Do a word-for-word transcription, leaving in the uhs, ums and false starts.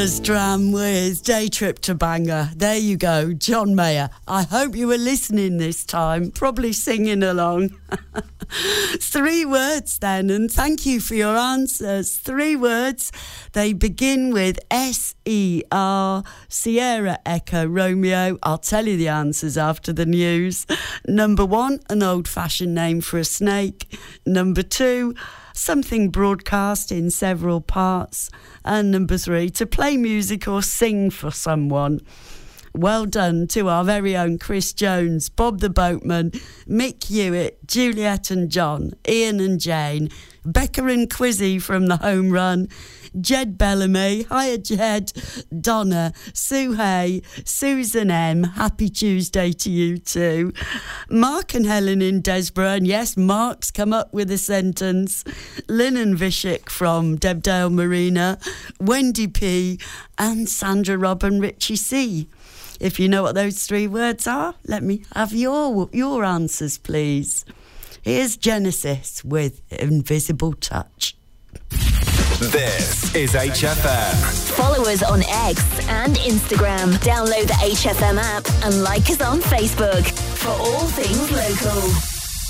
Dram with Day Trip to Bangor. There you go, John Mayer. I hope you were listening this time, probably singing along. Three words then, and thank you for your answers. Three words. They begin with S E R, Sierra Echo Romeo. I'll tell you the answers after the news. Number one, an old-fashioned name for a snake. Number two, something broadcast in several parts. And number three, to play music or sing for someone. Well done to our very own Chris Jones, Bob the Boatman, Mick Hewitt, Juliet and John, Ian and Jane, Becca and Quizzy from the Home Run, Jed Bellamy, hiya Jed, Donna, Sue Hay, Susan M, happy Tuesday to you too, Mark and Helen in Desborough, and yes, Mark's come up with a sentence, Lynn and Vishik from Debdale Marina, Wendy P, and Sandra Robb and Richie C. If you know what those three words are, let me have your your answers, please. Here's Genesis with Invisible Touch. This is H F M. Follow us on X and Instagram. Download the H F M app and like us on Facebook for all things local.